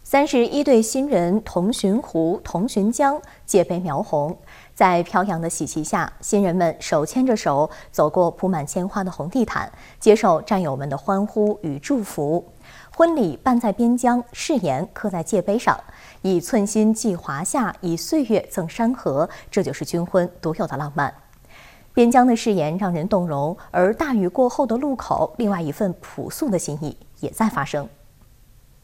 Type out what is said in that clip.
31对新人同寻湖、同寻江，界碑描红。在飘扬的喜气下，新人们手牵着手走过铺满鲜花的红地毯，接受战友们的欢呼与祝福。婚礼办在边疆，誓言刻在界碑上，以寸心寄华夏，以岁月赠山河，这就是军婚独有的浪漫。边疆的誓言让人动容，而大雨过后的路口，另外一份朴素的心意也在发生。